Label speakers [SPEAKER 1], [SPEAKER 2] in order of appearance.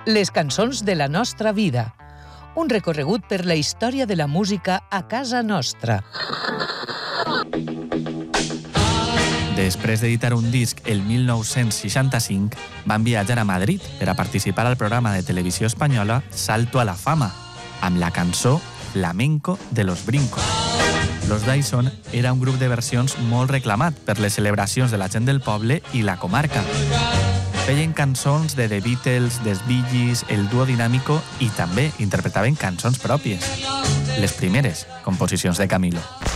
[SPEAKER 1] Les cançons de la nostra vida. Un recorregut per la història de la música a casa nostra.
[SPEAKER 2] Després d'editar un disc el 1965, van viatjar a Madrid per a participar al programa de televisió espanyola Salto a la Fama, amb la cançó Flamenco de los Brincos. Los Dyson era un grup de versions molt reclamat per les celebracions de la gent del poble i la comarca. Feien cançons de The Beatles, The Bee Gees, el Dúo Dinámico i també interpretaven cançons pròpies. Les primeres composicions de Camilo.